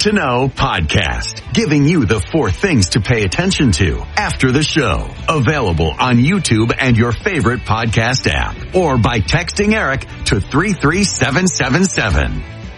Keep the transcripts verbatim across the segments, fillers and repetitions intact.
to Know podcast, giving you the four things to pay attention to after the show. Available on YouTube and your favorite podcast app, or by texting Eric to three three seven seven seven.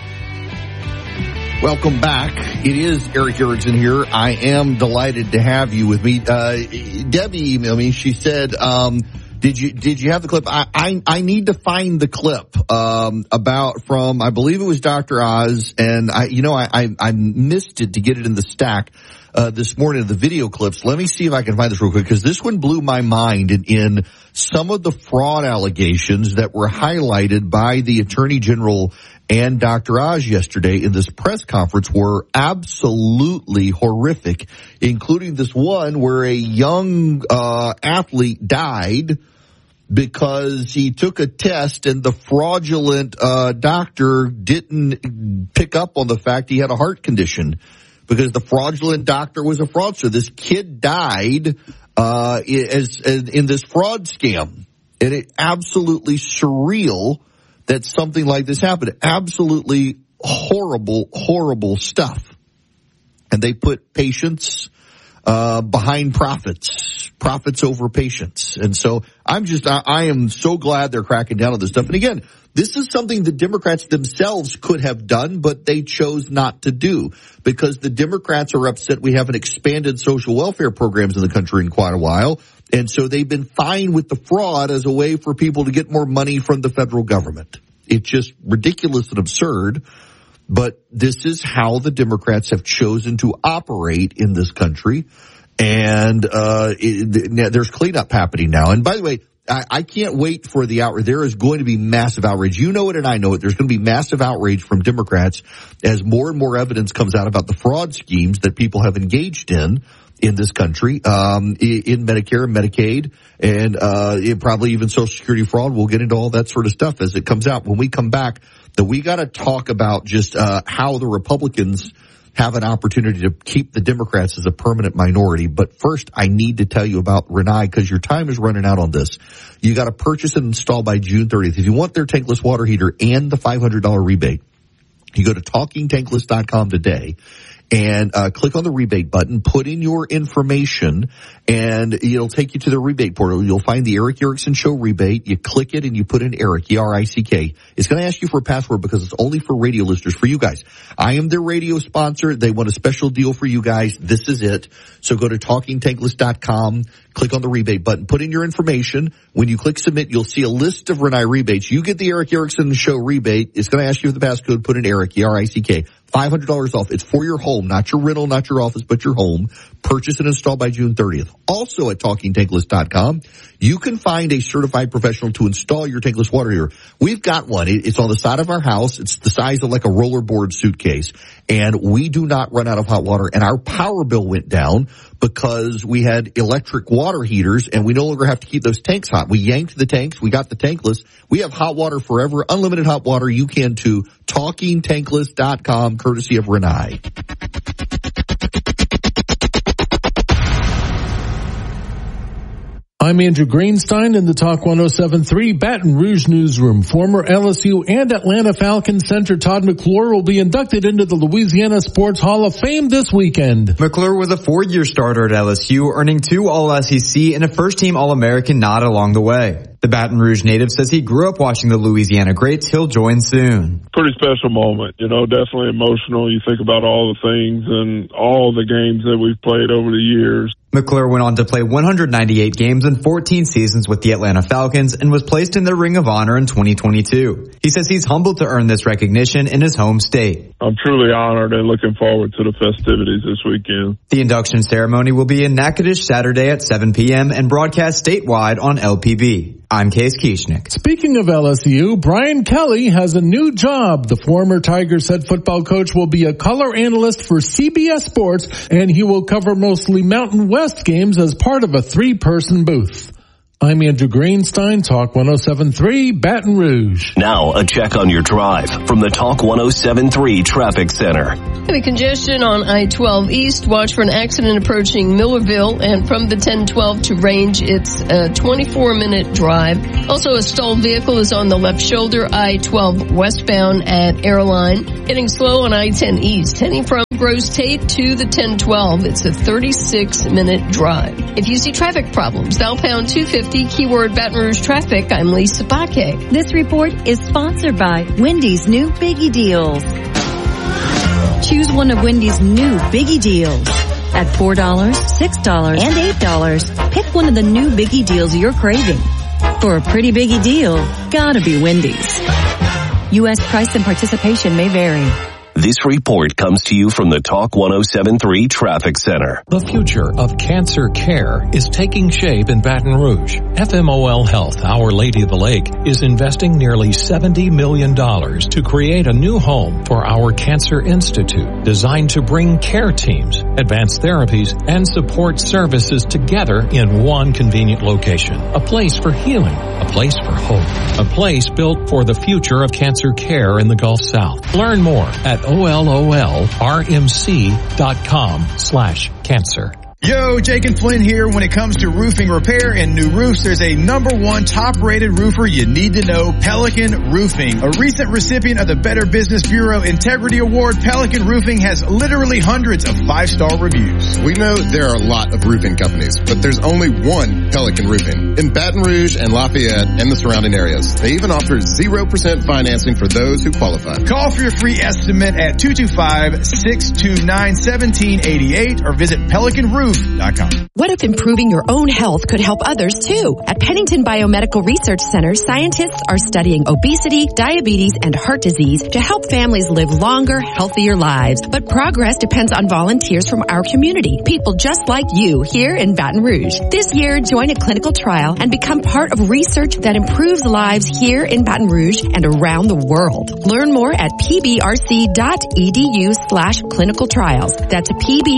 Welcome back. It is Eric Erickson here. I am delighted to have you with me. Uh, Debbie emailed me. She said, um, did you, did you have the clip? I, I, I need to find the clip, um, about from, I believe it was Doctor Oz, and I, you know, I, I, I missed it to get it in the stack, uh, this morning of the video clips. Let me see if I can find this real quick, because this one blew my mind in, in some of the fraud allegations that were highlighted by the Attorney General and Doctor Oz yesterday in this press conference were absolutely horrific, including this one where a young uh athlete died because he took a test and the fraudulent uh doctor didn't pick up on the fact he had a heart condition, because the fraudulent doctor was a fraudster. This kid died uh as, as in this fraud scam, and it absolutely surreal that something like this happened. Absolutely horrible, horrible stuff. And they put patients uh behind profits, profits over patients. And so I'm just, I, I am so glad they're cracking down on this stuff. And again, this is something the Democrats themselves could have done, but they chose not to do, because the Democrats are upset we haven't expanded social welfare programs in the country in quite a while. And so they've been fine with the fraud as a way for people to get more money from the federal government. It's just ridiculous and absurd, but this is how the Democrats have chosen to operate in this country. And uh it, there's cleanup happening now. And by the way, I, I can't wait for the outrage. There is going to be massive outrage. You know it and I know it. There's going to be massive outrage from Democrats as more and more evidence comes out about the fraud schemes that people have engaged in in this country, um, in Medicare and Medicaid, and uh, in probably even Social Security fraud. We'll get into all that sort of stuff as it comes out. When we come back, that we got to talk about just uh, how the Republicans have an opportunity to keep the Democrats as a permanent minority. But first, I need to tell you about Rinnai, because your time is running out on this. You got to purchase and install by June thirtieth. If you want their tankless water heater and the five hundred dollars rebate, you go to talking tankless dot com today. And uh click on the rebate button, put in your information, and it'll take you to the rebate portal. You'll find the Eric Erickson Show rebate. You click it and you put in Eric, E R I C K. It's going to ask you for a password because it's only for radio listeners, for you guys. I am their radio sponsor. They want a special deal for you guys. This is it. So go to talking tankless dot com, click on the rebate button, put in your information. When you click submit, you'll see a list of Rinnai rebates. You get the Eric Erickson Show rebate. It's going to ask you for the passcode. Put in Eric, E R I C K. five hundred dollars off. It's for your home, not your rental, not your office, but your home. Purchase and install by June thirtieth. Also at talking tankless dot com, you can find a certified professional to install your tankless water heater. We've got one. It's on the side of our house. It's the size of like a rollerboard suitcase. And we do not run out of hot water. And our power bill went down because we had electric water heaters and we no longer have to keep those tanks hot. We yanked the tanks. We got the tankless. We have hot water forever, unlimited hot water. You can too. talking tankless dot com, courtesy of Rinnai. I'm Andrew Greenstein in the Talk one oh seven point three Baton Rouge newsroom. Former L S U and Atlanta Falcons center Todd McClure will be inducted into the Louisiana Sports Hall of Fame this weekend. McClure was a four-year starter at L S U, earning two All S E C and a first-team All-American nod along the way. The Baton Rouge native says he grew up watching the Louisiana greats. He'll join soon. Pretty special moment, you know, definitely emotional. You think about all the things and all the games that we've played over the years. McClure went on to play one hundred ninety-eight games and fourteen seasons with the Atlanta Falcons and was placed in their Ring of Honor in twenty twenty-two. He says he's humbled to earn this recognition in his home state. I'm truly honored and looking forward to the festivities this weekend. The induction ceremony will be in Natchitoches Saturday at seven p.m. and broadcast statewide on L P B. I'm Case Kieschnick. Speaking of L S U, Brian Kelly has a new job. The former Tigers head football coach will be a color analyst for C B S Sports, and he will cover mostly Mountain West games as part of a three-person booth. I'm Andrew Greenstein, Talk one oh seven point three, Baton Rouge. Now a check on your drive from the Talk one oh seven point three Traffic Center. Heavy congestion on I twelve East. Watch for an accident approaching Millerville, and from the ten twelve to Range, it's a twenty-four minute drive. Also, a stalled vehicle is on the left shoulder, I twelve westbound at Airline. Getting slow on I ten East, heading from Gross Tate to the ten twelve. It's a thirty-six minute drive. If you see traffic problems, dial pound two fifty, keyword Baton Rouge traffic. I'm Lisa Bakke. This report is sponsored by Wendy's new Biggie Deals. Choose one of Wendy's new Biggie Deals. At four dollars, six dollars, and eight dollars, pick one of the new Biggie Deals you're craving. For a pretty biggie deal, gotta be Wendy's. U S price and participation may vary. This report comes to you from the Talk one oh seven point three Traffic Center. The future of cancer care is taking shape in Baton Rouge. F M O L Health, Our Lady of the Lake, is investing nearly seventy million dollars to create a new home for our Cancer Institute, designed to bring care teams, advanced therapies, and support services together in one convenient location. A place for healing, a place for hope, a place built for the future of cancer care in the Gulf South. Learn more at O L O L R M C dot com slash cancer. Yo, Jake and Flynn here. When it comes to roofing repair and new roofs, there's a number one top-rated roofer you need to know, Pelican Roofing. A recent recipient of the Better Business Bureau Integrity Award, Pelican Roofing has literally hundreds of five-star reviews. We know there are a lot of roofing companies, but there's only one Pelican Roofing in Baton Rouge and Lafayette and the surrounding areas. They even offer zero percent financing for those who qualify. Call for your free estimate at two two five, six two nine, one seven eight eight or visit Pelican Roof. What if improving your own health could help others too? At Pennington Biomedical Research Center, scientists are studying obesity, diabetes, and heart disease to help families live longer, healthier lives. But progress depends on volunteers from our community, people just like you here in Baton Rouge. This year, join a clinical trial and become part of research that improves lives here in Baton Rouge and around the world. Learn more at pbrc dot e d u slash clinical trials. That's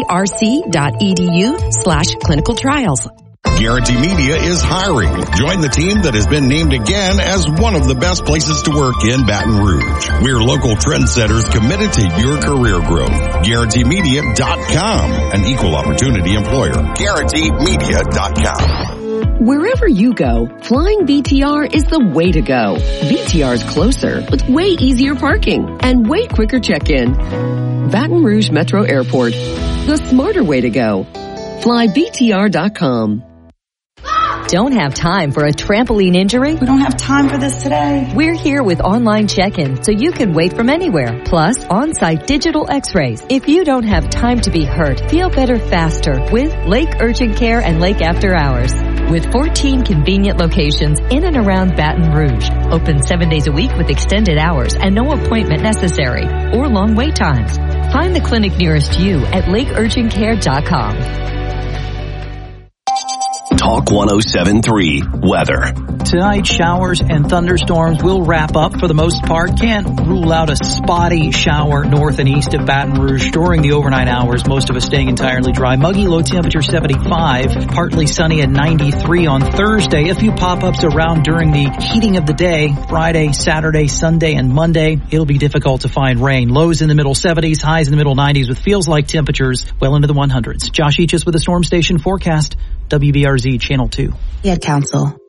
pbrc dot e d u slash clinical trials. Guarantee Media is hiring. Join the team that has been named again as one of the best places to work in Baton Rouge. We're local trendsetters committed to your career growth. Guarantee Media dot com, an equal opportunity employer. Guarantee Media dot com. Wherever you go, flying B T R is the way to go. B T R is closer, with way easier parking and way quicker check-in. Baton Rouge Metro Airport, the smarter way to go. Fly B T R dot com. Don't have time for a trampoline injury? We don't have time for this today. We're here with online check-in so you can wait from anywhere. Plus, on-site digital x-rays. If you don't have time to be hurt, feel better faster with Lake Urgent Care and Lake After Hours. With fourteen convenient locations in and around Baton Rouge. Open seven days a week with extended hours and no appointment necessary or long wait times. Find the clinic nearest you at lake urgent care dot com. Talk one oh seven point three Weather. Tonight, showers and thunderstorms will wrap up for the most part. Can't rule out a spotty shower north and east of Baton Rouge during the overnight hours. Most of us staying entirely dry. Muggy, low temperature seventy-five. Partly sunny at ninety-three on Thursday. A few pop-ups around during the heating of the day. Friday, Saturday, Sunday, and Monday. It'll be difficult to find rain. Lows in the middle seventies, highs in the middle nineties with feels-like temperatures well into the hundreds. Josh Eaches with the Storm Station forecast. W B R Z Channel two. Ad Council.